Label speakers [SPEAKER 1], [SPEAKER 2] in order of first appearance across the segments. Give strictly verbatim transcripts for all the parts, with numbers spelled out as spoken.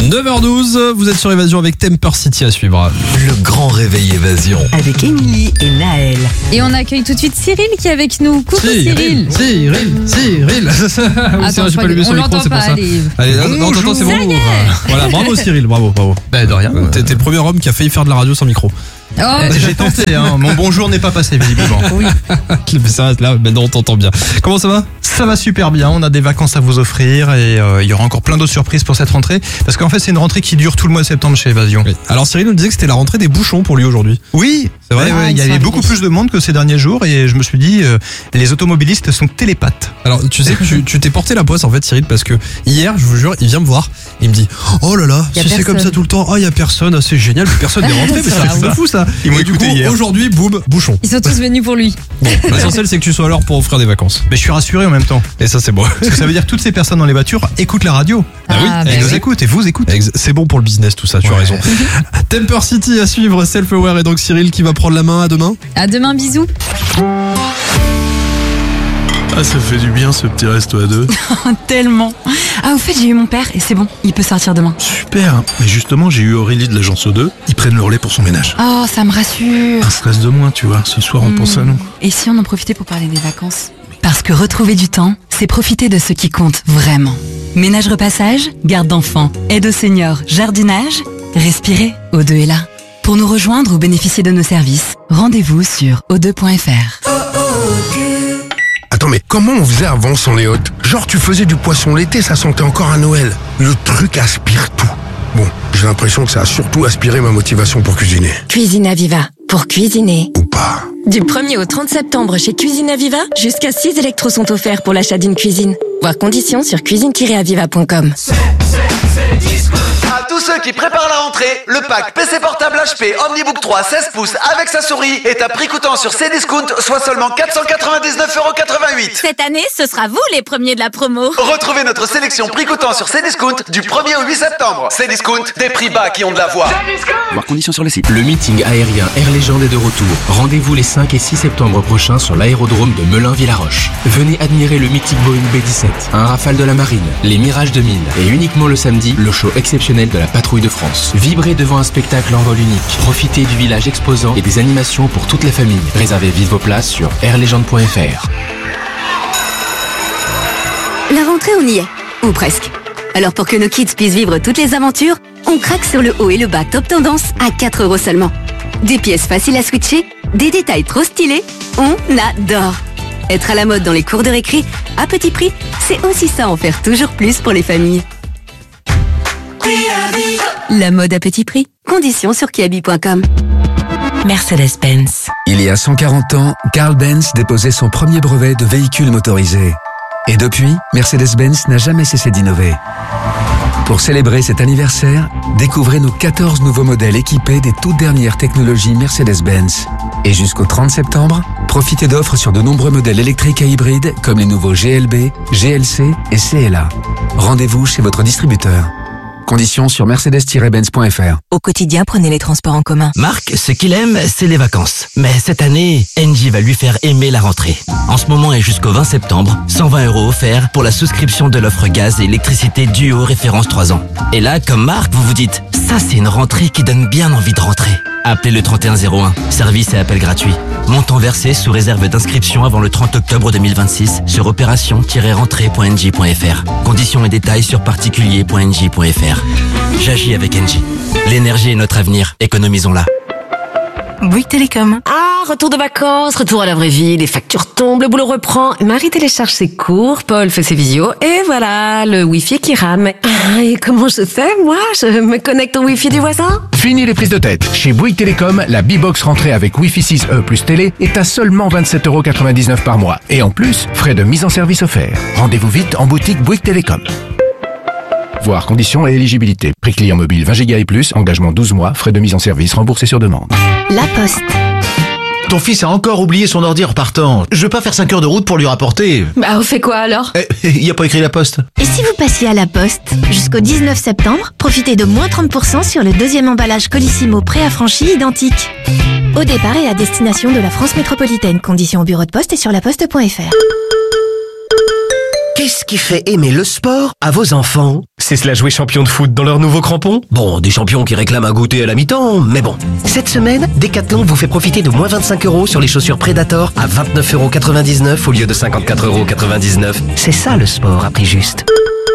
[SPEAKER 1] neuf heures douze, vous êtes sur Évasion avec Temper City à suivre.
[SPEAKER 2] Le grand réveil Évasion.
[SPEAKER 3] Avec Émilie et Naël.
[SPEAKER 4] Et on accueille tout de suite Cyril qui est avec nous. Coucou Cyril.
[SPEAKER 1] Cyril, Cyril.
[SPEAKER 4] Attends,
[SPEAKER 1] j'ai pas allumé
[SPEAKER 4] on
[SPEAKER 1] sur le micro,
[SPEAKER 4] l'entend
[SPEAKER 1] c'est pour
[SPEAKER 4] pas,
[SPEAKER 1] ça.
[SPEAKER 4] allez.
[SPEAKER 1] Allez, non, attends, c'est bon.
[SPEAKER 4] Ça y est.
[SPEAKER 1] Voilà, bravo Cyril, bravo, bravo.
[SPEAKER 2] Bah de rien.
[SPEAKER 1] T'es t'es le premier homme qui a failli faire de la radio sans micro.
[SPEAKER 4] Oh,
[SPEAKER 2] J'ai tenté, hein. Mon bonjour n'est pas passé visiblement.
[SPEAKER 4] oui.
[SPEAKER 1] Mais ça reste là, maintenant on t'entend bien. Comment ça va?
[SPEAKER 2] Ça va super bien, on a des vacances à vous offrir et euh, il y aura encore plein d'autres surprises pour cette rentrée. Parce qu'en fait c'est une rentrée qui dure tout le mois de septembre chez Évasion.
[SPEAKER 1] Oui. Alors Cyril nous disait que c'était la rentrée des bouchons pour lui aujourd'hui.
[SPEAKER 2] Oui, c'est vrai,
[SPEAKER 4] Ah,
[SPEAKER 2] ouais, il y
[SPEAKER 4] une
[SPEAKER 2] avait
[SPEAKER 4] soirée.
[SPEAKER 2] beaucoup plus de monde que ces derniers jours et je me suis dit, euh, les automobilistes sont télépathes.
[SPEAKER 1] Alors tu sais que tu tu t'es porté la poisse en fait Cyril, parce que hier, je vous jure, il vient me voir et il me dit oh là là,
[SPEAKER 4] Y a
[SPEAKER 1] si c'est comme
[SPEAKER 4] personne.
[SPEAKER 1] ça tout le temps, ah il y a personne, ah, c'est génial, plus personne n'est rentré, mais
[SPEAKER 4] Ça
[SPEAKER 1] c'est un
[SPEAKER 4] va,
[SPEAKER 1] truc de
[SPEAKER 4] oui.
[SPEAKER 1] fou ça.
[SPEAKER 2] Ils m'ont
[SPEAKER 1] Et du
[SPEAKER 2] écouté
[SPEAKER 1] coup
[SPEAKER 2] hier.
[SPEAKER 1] aujourd'hui, boum, bouchon.
[SPEAKER 4] Ils sont tous venus pour lui.
[SPEAKER 1] Bon, l'essentiel c'est que tu sois à l'heure pour offrir des vacances.
[SPEAKER 2] Mais je suis rassuré en même temps.
[SPEAKER 1] Et ça c'est bon.
[SPEAKER 2] Parce que ça veut dire que toutes ces personnes dans les voitures écoutent la radio.
[SPEAKER 4] Ah oui, bah
[SPEAKER 2] Elles nous
[SPEAKER 4] oui.
[SPEAKER 2] écoutent et vous écoutez.
[SPEAKER 1] Ex- C'est bon pour le business tout ça, tu as
[SPEAKER 2] Ouais.
[SPEAKER 1] raison. Temper City à suivre, Self-Aware et donc Cyril qui va prendre la main. À demain.
[SPEAKER 4] À demain, bisous.
[SPEAKER 5] Ah, ça fait du bien ce petit resto à deux.
[SPEAKER 6] Tellement. Ah, au fait, j'ai eu mon père et c'est bon, il peut sortir demain.
[SPEAKER 5] Super. Mais justement, j'ai eu Aurélie de l'agence O deux. Ils prennent le relais pour son ménage.
[SPEAKER 6] Oh, ça me rassure.
[SPEAKER 5] Un stress de moins, tu vois. Ce soir, on
[SPEAKER 6] Hmm.
[SPEAKER 5] pense à nous.
[SPEAKER 6] Et si on en profitait pour parler des vacances? Parce que retrouver du temps, c'est profiter de ce qui compte vraiment. Ménage repassage, garde d'enfants, aide aux seniors, jardinage. Respirez, O deux est là. Pour nous rejoindre ou bénéficier de nos services, rendez-vous sur o deux point f r.
[SPEAKER 7] Attends, mais comment on faisait avant sans les hôtes? Genre, tu faisais du poisson l'été, ça sentait encore à Noël. Le truc aspire tout. Bon, j'ai l'impression que ça a surtout aspiré ma motivation pour cuisiner.
[SPEAKER 8] Cuisine Aviva, pour cuisiner.
[SPEAKER 7] Ou pas.
[SPEAKER 8] Du premier au trente septembre chez Cuisine Aviva, jusqu'à six électros sont offerts pour l'achat d'une cuisine. Voir conditions sur cuisine tiret aviva point com.
[SPEAKER 9] À tous ceux qui préparent la rentrée, le pack P C portable H P Omnibook trois seize pouces avec sa souris est à prix coûtant sur Cdiscount, soit seulement quatre cent quatre-vingt-dix-neuf euros quatre-vingt-huit.
[SPEAKER 8] Cette année, ce sera vous les premiers de la promo.
[SPEAKER 9] Retrouvez notre sélection prix coûtant sur Cdiscount du premier au huit septembre. Cdiscount, des prix bas qui ont de la voix.
[SPEAKER 10] Voir conditions sur le site. Le meeting aérien Air Légende est de retour. Rendez-vous les cinq et six septembre prochains sur l'aérodrome de Melun-Villaroche. Venez admirer le mythique Boeing B dix-sept, un Rafale de la Marine, les Mirages de mille et uniquement le samedi, le show exceptionnel de la Patrouille de France. Vibrez devant un spectacle en vol unique. Profitez du village exposant et des animations pour toute la famille. Réservez vite vos places sur air legend point f r.
[SPEAKER 8] La rentrée, on y est. Ou presque. Alors pour que nos kids puissent vivre toutes les aventures, on craque sur le haut et le bas top tendance à quatre euros seulement. Des pièces faciles à switcher, des détails trop stylés, on adore. Être à la mode dans les cours de récré, à petit prix, c'est aussi ça en faire toujours plus pour les familles. La mode à petit prix, conditions sur kiabi point com.
[SPEAKER 3] Mercedes-Benz.
[SPEAKER 11] Il y a cent quarante ans, Carl Benz déposait son premier brevet de véhicule motorisé. Et depuis, Mercedes-Benz n'a jamais cessé d'innover. Pour célébrer cet anniversaire, découvrez nos quatorze nouveaux modèles équipés des toutes dernières technologies Mercedes-Benz. Et jusqu'au trente septembre, profitez d'offres sur de nombreux modèles électriques et hybrides comme les nouveaux G L B, G L C et C L A. Rendez-vous chez votre distributeur. Conditions sur mercedes tiret benz point f r.
[SPEAKER 3] Au quotidien, prenez les transports en commun.
[SPEAKER 12] Marc, ce qu'il aime, c'est les vacances. Mais cette année, Engie va lui faire aimer la rentrée. En ce moment et jusqu'au vingt septembre, cent vingt euros offerts pour la souscription de l'offre gaz et électricité Duo référence trois ans. Et là, comme Marc, vous vous dites, ça c'est une rentrée qui donne bien envie de rentrer. Appelez le trente et un zéro un, service et appel gratuit. Montant versé sous réserve d'inscription avant le trente octobre deux mille vingt-six sur opération tiret rentrée point engie point f r. Conditions et détails sur particulier point engie point f r. J'agis avec Engie. L'énergie est notre avenir, économisons-la.
[SPEAKER 3] Bouygues Télécom.
[SPEAKER 13] Ah, retour de vacances, retour à la vraie vie, les factures tombent, le boulot reprend, Marie télécharge ses cours, Paul fait ses visios, et voilà, le Wi-Fi qui rame. Ah, et comment je fais, moi? Je me connecte au Wi-Fi du voisin?
[SPEAKER 14] Fini les prises de tête. Chez Bouygues Télécom, la B-Box rentrée avec Wi-Fi six E plus télé est à seulement vingt-sept euros quatre-vingt-dix-neuf par mois. Et en plus, frais de mise en service offerts. Rendez-vous vite en boutique Bouygues Télécom. Voir conditions et éligibilité. Prix client mobile vingt giga et plus, engagement douze mois, frais de mise en service remboursés sur demande.
[SPEAKER 8] La Poste.
[SPEAKER 15] Ton fils a encore oublié son ordi en repartant. Je veux pas faire cinq heures de route pour lui rapporter.
[SPEAKER 13] Bah, on fait quoi alors?
[SPEAKER 15] Eh, y a pas écrit la poste.
[SPEAKER 8] Et si vous passiez à La Poste? Jusqu'au dix-neuf septembre, profitez de moins trente pour cent sur le deuxième emballage Colissimo préaffranchi identique. Au départ et à destination de la France métropolitaine. Conditions au bureau de poste et sur laposte point f r.
[SPEAKER 15] Qu'est-ce
[SPEAKER 16] qui fait aimer le sport à vos enfants?
[SPEAKER 17] C'est cela jouer champion de foot dans leurs nouveaux crampons?
[SPEAKER 16] Bon, des champions qui réclament un goûter à la mi-temps, mais bon. Cette semaine, Decathlon vous fait profiter de moins vingt-cinq euros sur les chaussures Predator à vingt-neuf euros quatre-vingt-dix-neuf au lieu de cinquante-quatre euros quatre-vingt-dix-neuf. C'est ça le sport à prix juste.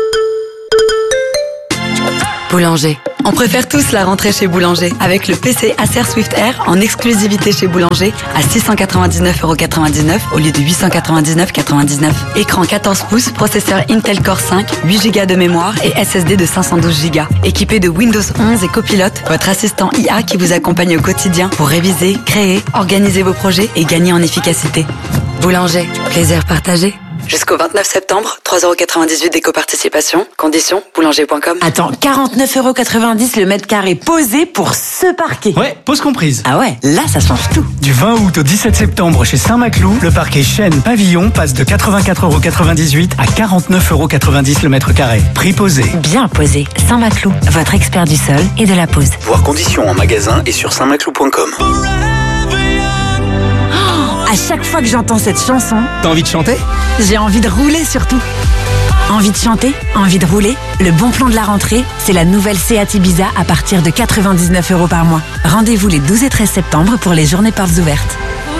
[SPEAKER 6] Boulanger. On préfère tous la rentrée chez Boulanger avec le P C Acer Swift Air en exclusivité chez Boulanger à six cent quatre-vingt-dix-neuf euros quatre-vingt-dix-neuf au lieu de huit cent quatre-vingt-dix-neuf euros quatre-vingt-dix-neuf. Écran quatorze pouces, processeur Intel Core cinq, huit giga de mémoire et S S D de cinq cent douze giga. Équipé de Windows onze et Copilot, votre assistant I A qui vous accompagne au quotidien pour réviser, créer, organiser vos projets et gagner en efficacité. Boulanger, plaisir partagé. Jusqu'au vingt-neuf septembre, trois euros quatre-vingt-dix-huit d'éco-participation. Conditions, boulanger point com.
[SPEAKER 18] Attends, quarante-neuf euros quatre-vingt-dix le mètre carré posé pour ce parquet.
[SPEAKER 19] Ouais, pause comprise.
[SPEAKER 18] Ah ouais, là ça change tout.
[SPEAKER 19] Du vingt août au dix-sept septembre chez Saint-Maclou, le parquet chêne pavillon passe de quatre-vingt-quatre euros quatre-vingt-dix-huit à quarante-neuf euros quatre-vingt-dix le mètre carré. Prix posé.
[SPEAKER 18] Bien posé. Saint-Maclou, votre expert du sol et de la pose.
[SPEAKER 20] Voir conditions en magasin et sur saint maclou point com.
[SPEAKER 18] À chaque fois que j'entends cette chanson,
[SPEAKER 17] T'as envie de chanter?
[SPEAKER 18] j'ai envie de rouler surtout. Envie de chanter, envie de rouler. Le bon plan de la rentrée, c'est la nouvelle Seat Ibiza à partir de quatre-vingt-dix-neuf euros par mois. Rendez-vous les douze et treize septembre pour les journées portes ouvertes.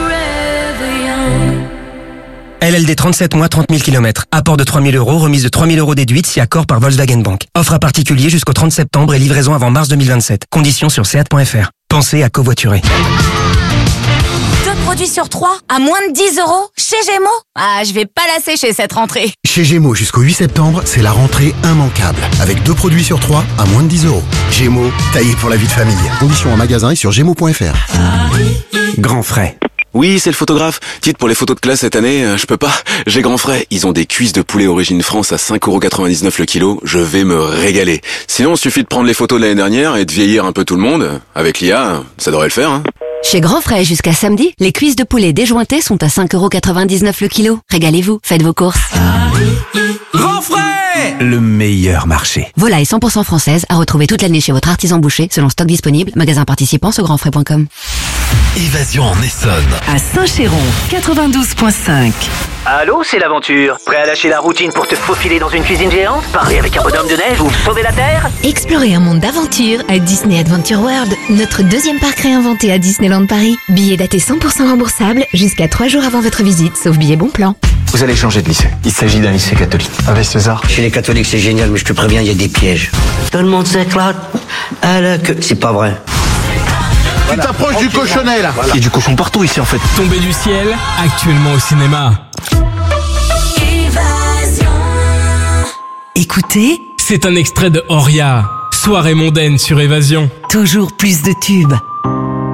[SPEAKER 21] L L D trente-sept mois, trente mille kilomètres. Apport de trois mille euros, remise de trois mille euros déduite si accord par Volkswagen Bank. Offre à particulier jusqu'au trente septembre et livraison avant mars deux mille vingt-sept. Conditions sur seat point f r. Pensez à covoiturer.
[SPEAKER 22] Produit sur trois à moins de dix euros chez Gémeaux. Ah, je vais pas la sécher cette rentrée.
[SPEAKER 23] Chez Gémeaux jusqu'au huit septembre, c'est la rentrée immanquable. Avec deux produits sur trois à moins de dix euros. Gémeaux, taillé pour la vie de famille. Conditions en magasin et sur gémeaux point f r.
[SPEAKER 24] Grand frais. Oui, c'est le photographe. Dites, pour les photos de classe cette année, euh, je peux pas. J'ai grand frais. Ils ont des cuisses de poulet origine France à cinq euros quatre-vingt-dix-neuf le kilo. Je vais me régaler. Sinon, il suffit de prendre les photos de l'année dernière et de vieillir un peu tout le monde. Avec l'I A, ça devrait le faire, hein.
[SPEAKER 8] Chez Grand Frais, jusqu'à samedi, les cuisses de poulet déjointées sont à cinq euros quatre-vingt-dix-neuf le kilo. Régalez-vous, faites vos courses.
[SPEAKER 17] Grand frais! Le meilleur marché.
[SPEAKER 8] Volaille cent pour cent française à retrouver toute l'année chez votre artisan boucher, selon stock disponible, magasin participant sur grand frais point com.
[SPEAKER 25] Évasion en Essonne.
[SPEAKER 3] À Saint-Chéron, quatre-vingt-douze virgule cinq.
[SPEAKER 26] Allô, c'est l'aventure. Prêt à lâcher la routine pour te faufiler dans une cuisine géante? Parler avec un bonhomme de neige ou sauver la Terre?
[SPEAKER 27] Explorez un monde d'aventure à Disney Adventure World, notre deuxième parc réinventé à Disneyland Paris. Billets datés cent pour cent remboursables jusqu'à trois jours avant votre visite, sauf billet bon plan.
[SPEAKER 28] Vous allez changer de lycée. Il s'agit d'un lycée catholique. Avec César.
[SPEAKER 29] Chez les catholiques, c'est génial, mais je te préviens, il y a des pièges. Tout le monde s'éclate à la queue. C'est pas vrai.
[SPEAKER 15] Tu t'approches du cochonnet là.
[SPEAKER 28] Il y a du cochon partout ici en fait.
[SPEAKER 10] Tombé du ciel, actuellement au cinéma.
[SPEAKER 3] Écoutez,
[SPEAKER 10] C'est un extrait de Oria, soirée mondaine sur Évasion.
[SPEAKER 3] toujours plus de tubes,